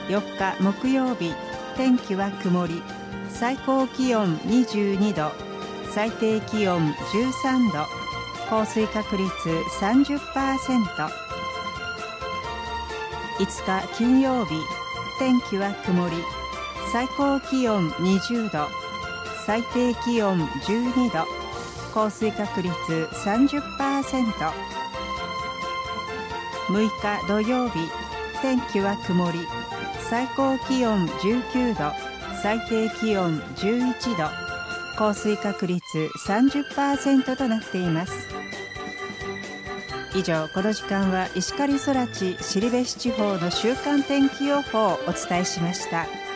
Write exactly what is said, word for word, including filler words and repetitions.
よっか木曜日、天気は曇り、最高気温にじゅうにど、最低気温じゅうさんど、降水確率 さんじゅっパーセント。いつか金曜日、天気は曇り、最高気温にじゅうど、最低気温じゅうにど、降水確率 さんじゅっパーセント。むいか土曜日、天気は曇り、最高気温じゅうきゅうど、最低気温じゅういちど、降水確率 さんじゅっパーセント となっています。以上、この時間は石狩空知後志地方の週間天気予報をお伝えしました。